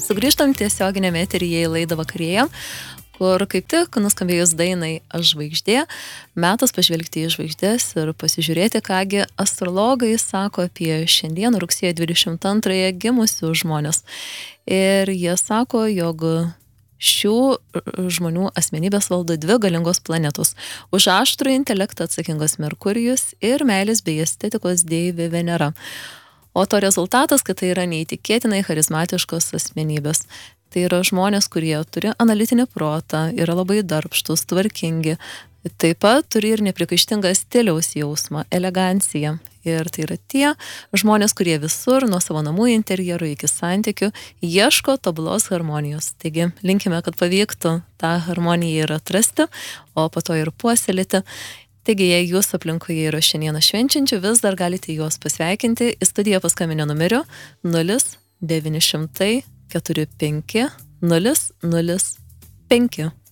Sugrįžtam tiesioginėme eteryje į laidą Vakarėja, kur kaip tik nuskambėjus dainai Aš žvaigždė, metas pažvelgti į žvaigždės ir pasižiūrėti, kągi astrologai sako apie šiandien rugsėjo 22 gimusius žmonės. Ir jie sako, jog šių žmonių asmenybės valdo dvi galingos planetos. Už aštrų intelektą atsakingas Merkurijus ir meilės bei estetikos deivė Venera. O to rezultatas, kad tai yra neįtikėtinai charizmatiškos asmenybės. Tai yra žmonės, kurie turi analitinį protą, yra labai darbštus, tvarkingi. Taip pat turi ir neprikaištingą stiliaus jausmą, eleganciją. Ir tai yra tie žmonės, kurie visur, nuo savo namų interjerų iki santykių, ieško tobulos harmonijos. Taigi, linkime, kad pavyktų tą harmoniją ir atrasti, o po to ir puoselėti. Taigi, jei jūsų aplinkoje yra šiandieną švenčiančių, vis dar galite juos pasveikinti į studiją paskambinę numeriu 0900 45 005.